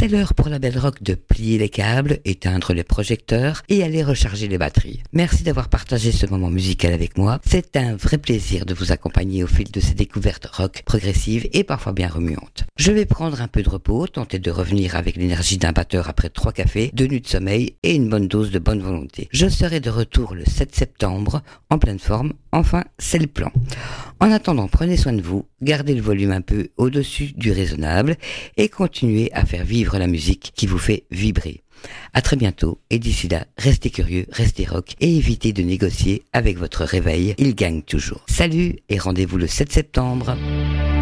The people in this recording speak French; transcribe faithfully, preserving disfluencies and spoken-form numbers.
C'est l'heure pour la Belle Rock de plier les câbles, éteindre les projecteurs et aller recharger les batteries. Merci d'avoir partagé ce moment musical avec moi. C'est un vrai plaisir de vous accompagner au fil de ces découvertes rock progressives et parfois bien remuantes. Je vais prendre un peu de repos, tenter de revenir avec l'énergie d'un batteur après trois cafés, deux nuits de sommeil et une bonne dose de bonne volonté. Je serai de retour le sept septembre, en pleine forme. Enfin, c'est le plan. En attendant, prenez soin de vous, gardez le volume un peu au-dessus du raisonnable et continuez à faire vivre la musique qui vous fait vibrer. À très bientôt et d'ici là, restez curieux, restez rock et évitez de négocier avec votre réveil, il gagne toujours. Salut et rendez-vous le sept septembre.